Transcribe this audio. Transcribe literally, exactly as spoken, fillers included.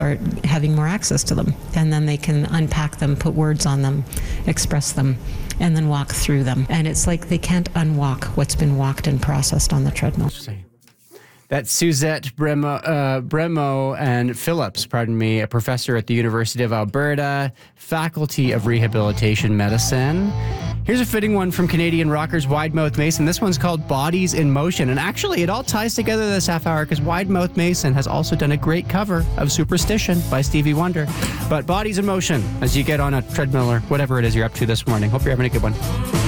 start having more access to them. And then they can unpack them, put words on them, express them, and then walk through them. And it's like they can't unwalk what's been walked and processed on the treadmill. That's Suzette Bremo, uh, Bremo and Phillips, pardon me, a professor at the University of Alberta, Faculty of Rehabilitation Medicine. Here's a fitting one from Canadian rockers Wide Mouth Mason. This one's called Bodies in Motion. And actually, it all ties together this half hour because Wide Mouth Mason has also done a great cover of Superstition by Stevie Wonder. But Bodies in Motion as you get on a treadmill or whatever it is you're up to this morning. Hope you're having a good one.